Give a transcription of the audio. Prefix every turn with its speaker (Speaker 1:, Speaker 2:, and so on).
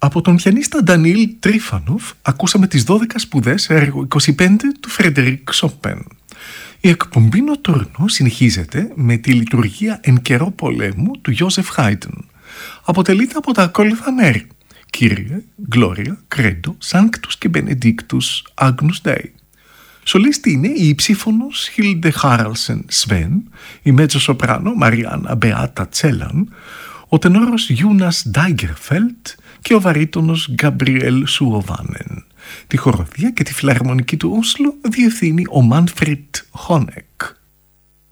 Speaker 1: Από τον πιανίστα Ντανίλ Τρίφανοφ ακούσαμε τις 12 σπουδές έργο 25 του Φρεντερίκ Σοπέν. Η εκπομπή Νοτουρνό συνεχίζεται με τη λειτουργία Εν καιρό πολέμου του Γιώσεφ Χάιντεν. Αποτελείται από τα ακόλουθα μέρη: Κύριε, Γκλώρια, Κρέντο, Σάνκτους και Μπενεντίκτους, Άγνους Δέι. Σολίστη είναι η υψήφωνος Χίλντε Χάραλσεν Σβέν, η μέτσο σοπράνο Μαριάννα Μπεάτα Τσέλαν, ο τενόρος Γιούνας Ντάιγκερφελτ και ο βαρύτονος Γκαμπριέλ Σουοβάνεν. Τη χοροδία και τη φιλαρμονική του Όσλο διευθύνει ο Μάνφριτ Χόνεκ.